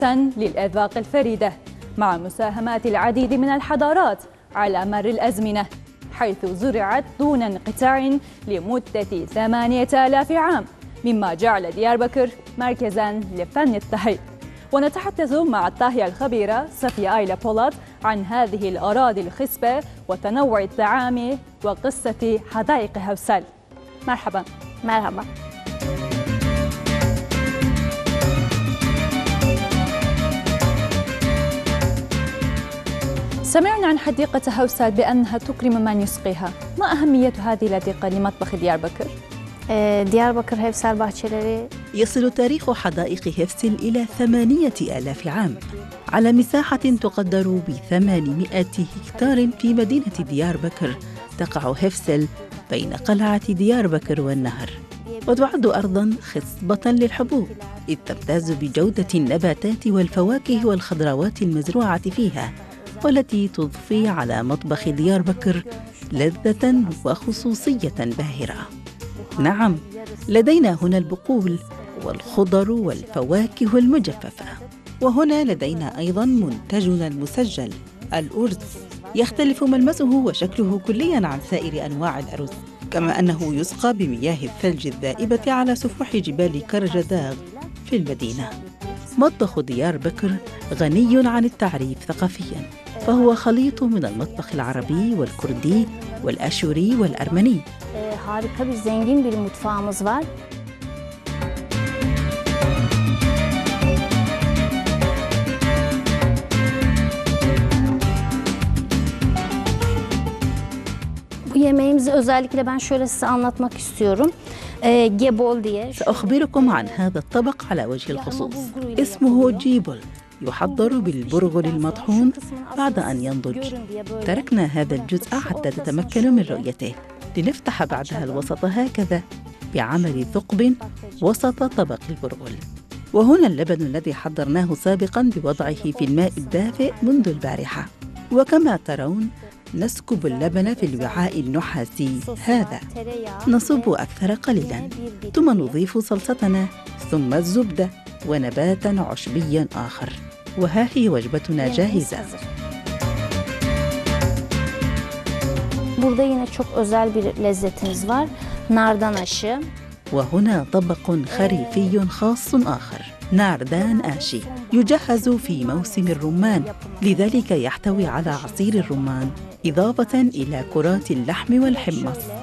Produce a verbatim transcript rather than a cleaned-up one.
للأذواق الفريدة مع مساهمات العديد من الحضارات على مر الأزمنة، حيث زرعت دون انقطاع لمدة ثمانية آلاف عام، مما جعل دياربكر مركزاً لفن الطهي. ونتحدث مع الطاهية الخبيرة صفية آيلا بولات عن هذه الأراضي الخصبة وتنوع الطعام وقصة حدائق هوسال. مرحبا. مرحبا. سمعنا عن حديقة هوسال بأنها تكرم من يسقيها، ما أهمية هذه الحديقة لمطبخ دياربكر؟ دياربكر هفسال bahçeleri. يصل تاريخ حدائق هفسل إلى ثمانية آلاف عام على مساحة تقدر بثمانمائة هكتار في مدينة دياربكر. تقع هفسل بين قلعة دياربكر والنهر، وتعد أرضاً خصبة للحبوب، إذ تمتاز بجودة النباتات والفواكه والخضروات المزروعة فيها، والتي تضفي على مطبخ دياربكر لذة وخصوصية باهرة. نعم، لدينا هنا البقول والخضر والفواكه المجففة، وهنا لدينا أيضاً منتجنا المسجل الأرز، يختلف ملمسه وشكله كلياً عن سائر أنواع الأرز، كما أنه يسقى بمياه الثلج الذائبة على سفوح جبال كرجداغ في المدينة. مطبخ دياربكر غني عن التعريف ثقافياً، فهو خليط من المطبخ العربي والكردي والأشوري والأرمني. Harika bir zengin bir mutfağımız var. Bu yemeğimizi özellikle ben şöyle size anlatmak istiyorum. Gebol diye. سأخبركم عن هذا الطبق على وجه الخصوص. اسمه جيبول، يحضر بالبرغل المطحون بعد أن ينضج. تركنا هذا الجزء حتى تتمكنوا من رؤيته، لنفتح بعدها الوسط هكذا بعمل ثقب وسط طبق البرغل. وهنا اللبن الذي حضرناه سابقاً بوضعه في الماء الدافئ منذ البارحة. وكما ترون نسكب اللبن في الوعاء النحاسي هذا، نصب أكثر قليلاً، ثم نضيف صلصتنا، ثم الزبدة ونباتاً عشبياً آخر. وها هي وجبتنا جاهزة. Burada yine çok özel bir lezzetimiz var. Nardan aşı. وهنا طبق خريفي خاص آخر، ناردان آشي، يجهز في موسم الرمان، لذلك يحتوي على عصير الرمان إضافة إلى كرات اللحم والحمص.